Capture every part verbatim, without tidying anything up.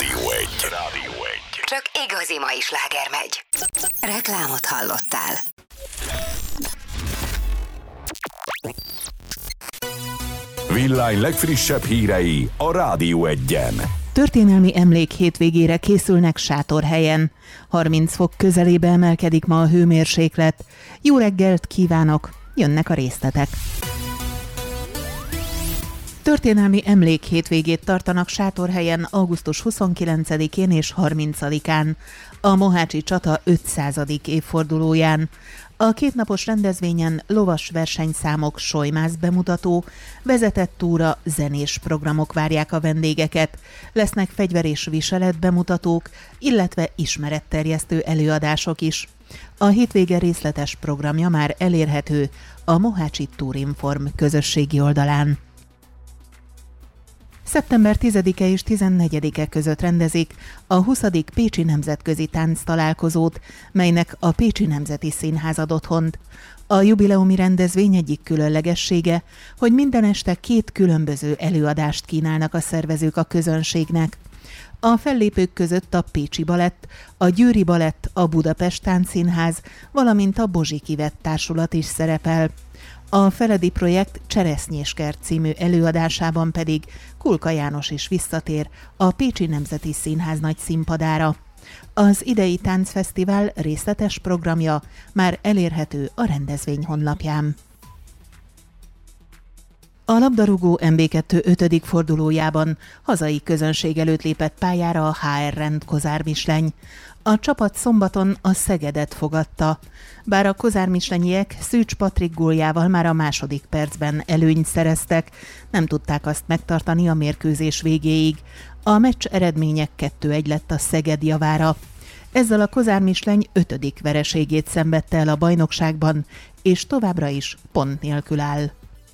Rádió egy. Rádió egy. Csak igazi mai sláger megy. Reklámot hallottál. Villány legfrissebb hírei a Rádió egyen. Történelmi emlék hétvégére készülnek Sátorhelyen. harminc fok közelébe emelkedik ma a hőmérséklet. Jó reggelt kívánok, jönnek a részletek. Történelmi emlék hétvégét tartanak Sátorhelyen augusztus huszonkilencedikén és harmincadikán, a Mohácsi csata ötszázadik évfordulóján. A kétnapos rendezvényen lovas versenyszámok, sojmász bemutató, vezetett túra, zenés programok várják a vendégeket. Lesznek fegyver és viselet bemutatók, illetve ismeretterjesztő előadások is. A hétvége részletes programja már elérhető a Mohácsi Tourinform közösségi oldalán. szeptember tizedike és tizennegyedike között rendezik a huszadik Pécsi Nemzetközi Tánctalálkozót, melynek a Pécsi Nemzeti Színház ad otthont. A jubileumi rendezvény egyik különlegessége, hogy minden este két különböző előadást kínálnak a szervezők a közönségnek. A fellépők között a Pécsi Balett, a Győri Balett, a Budapest Táncszínház, valamint a Bozsiki Vett Társulat is szerepel. A Feledi Projekt Cseresznyéskert című előadásában pedig Kulka János is visszatér a Pécsi Nemzeti Színház nagy színpadára. Az idei táncfesztivál részletes programja már elérhető a rendezvény honlapján. A labdarúgó em bé kettő ötödik fordulójában hazai közönség előtt lépett pályára a há er Rend Kozár Misleny. A csapat szombaton a Szegedet fogadta. Bár a Kozár Mislenyiek Szűcs Patrik góljával már a második percben előnyt szereztek, nem tudták azt megtartani a mérkőzés végéig. A meccs eredménye kettő egy lett a Szeged javára. Ezzel a Kozár Misleny ötödik vereségét szenvedte el a bajnokságban, és továbbra is pont nélkül áll.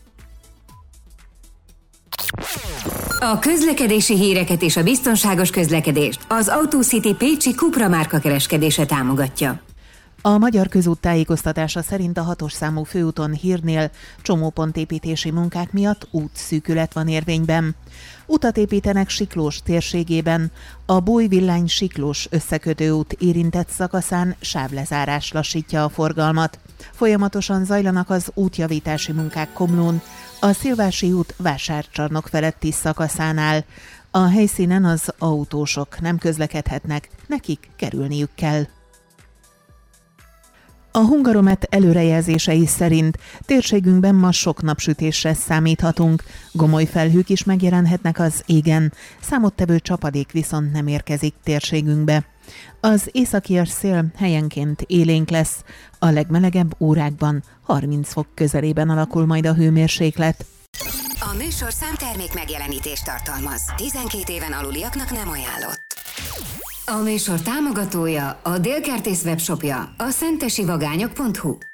A közlekedési híreket és a biztonságos közlekedést az AutoCity Pécsi Cupra márka kereskedése támogatja. A Magyar Közút tájékoztatása szerint a hatos számú főúton Hírnél csomópontépítési munkák miatt útszűkület van érvényben. Utat építenek Siklós térségében, a Bój-Villány Siklós összekötőút érintett szakaszán sávlezárás lassítja a forgalmat. Folyamatosan zajlanak az útjavítási munkák Komlón, a Szilvási út Vásárcsarnok feletti szakaszánál. A helyszínen az autósok nem közlekedhetnek, nekik kerülniük kell. A Hungaromet előrejelzései szerint térségünkben ma sok napsütésre számíthatunk, gomoly felhők is megjelenhetnek az égen, számottevő csapadék viszont nem érkezik térségünkbe. Az északias szél helyenként élénk lesz, a legmelegebb órákban harminc fok közelében alakul majd a hőmérséklet. A műsor számtermék megjelenítést tartalmaz. tizenkét éven aluliaknak nem ajánlott. A műsor támogatója, a Délkertész webshopja, a szentesivagányok pont hu.